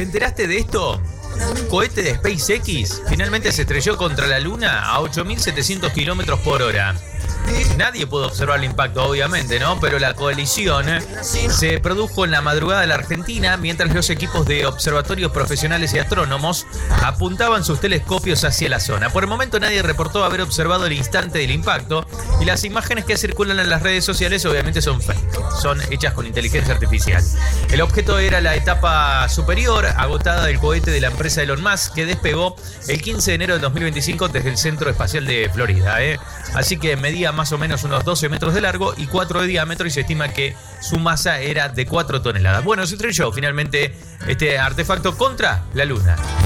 ¿Te enteraste de esto? Un cohete de SpaceX finalmente se estrelló contra la Luna a 8.700 kilómetros por hora. Nadie pudo observar el impacto, obviamente, ¿no? Pero la colisión se produjo en la madrugada de la Argentina, mientras los equipos de observatorios profesionales y astrónomos apuntaban sus telescopios hacia la zona. Por el momento nadie reportó haber observado el instante del impacto, y las imágenes que circulan en las redes sociales obviamente son fake, son hechas con inteligencia artificial. El objeto era la etapa superior agotada del cohete de la empresa Elon Musk, que despegó el 15 de enero de 2025 desde el Centro Espacial de Florida, Así que medía más o menos unos 12 metros de largo y 4 de diámetro, y se estima que su masa era de 4 toneladas. Bueno, se estrelló finalmente este artefacto contra la Luna.